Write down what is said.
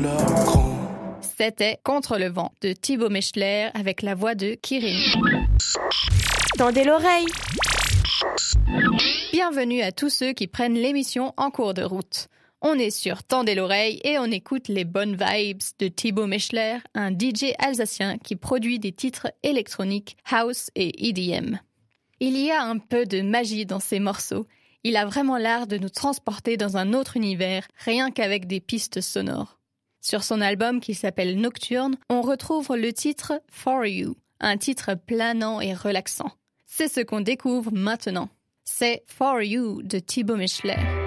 leur grand. C'était Contre le vent de Thibaut Mechler avec la voix de Kirin. Tendez l'oreille. Bienvenue à tous ceux qui prennent l'émission en cours de route. On est sur Tendez l'oreille et on écoute les bonnes vibes de Thibaut Mechler, un DJ alsacien qui produit des titres électroniques, house et EDM. Il y a un peu de magie dans ses morceaux. Il a vraiment l'art de nous transporter dans un autre univers, rien qu'avec des pistes sonores. Sur son album qui s'appelle Nocturne, on retrouve le titre For You, un titre planant et relaxant. C'est ce qu'on découvre maintenant. C'est For You de Thibaut Mechler.